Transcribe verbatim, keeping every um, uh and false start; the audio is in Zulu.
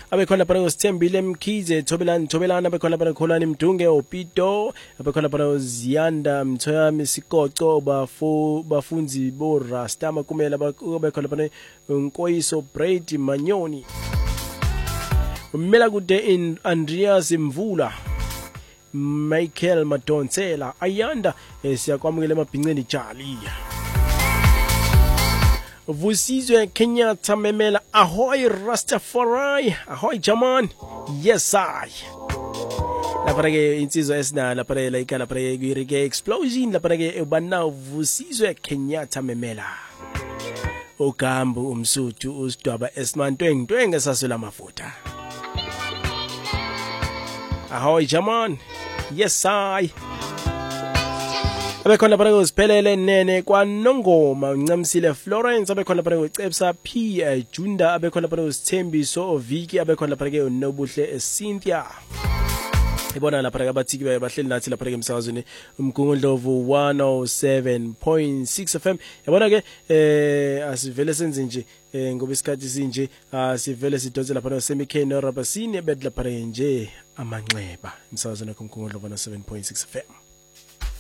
abekhona lapha uSithembile Mkhize Thobelani Thobelana abekhona lapha Kholani Mdunge Opito abekhona lapha uZiyanda Mthoyami Sikoco bafu bafunzi bo Rasta makumela abekhona lapha uNkoyiso Brady Manyoni umela kude in Andreas Mvula Michael Madonsela Ayanda siyakwamukela emabhinceni Jali Vusizwe Kenyatta Memela ahoy Rastafari ahoy Jaman yes I lapha ke insizwa esina lapha la ikala lapha ke explosion lapha ke ubana Vusizwe Kenyatta Memela uGambu umsuthu usidwaba esimantwenge ntwenge sasela mafuta ahoy Jaman yes I abekhona lapha uziphelele nene kwaNongoma uNcamsile Florence abekhona lapha uCebsa P Junda abekhona lapha uSithembiso Oviki abekhona lapha ke uNobuhle Cynthia ibona lapha ke abathiki bahleli nathi lapha ke emsakazweni umgungundlovu one oh seven point six F M yabona ke eh asivele senze nje ngoba isikhathi sinje asivele sidonse lapha noSemikheni noRabasini bedla lapha nje amanxeba emsakazweni umgungundlovu one oh seven point six F M